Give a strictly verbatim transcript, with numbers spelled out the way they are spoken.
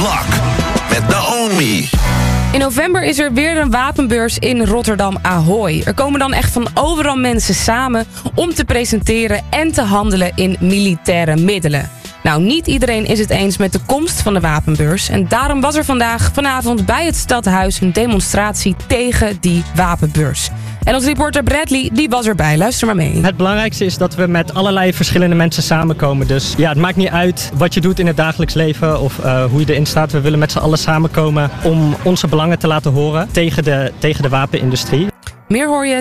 Luck met Naomi. In november is er weer een wapenbeurs in Rotterdam Ahoy. Er komen dan echt van overal mensen samen om te presenteren en te handelen in militaire middelen. Nou, niet iedereen is het eens met de komst van de wapenbeurs. En daarom was er vandaag vanavond bij het Stadhuis een demonstratie tegen die wapenbeurs. En onze reporter Bradley, die was erbij. Luister maar mee. Het belangrijkste is dat we met allerlei verschillende mensen samenkomen. Dus ja, het maakt niet uit wat je doet in het dagelijks leven of uh, hoe je erin staat. We willen met z'n allen samenkomen om onze belangen te laten horen tegen de, tegen de wapenindustrie. Meer hoor je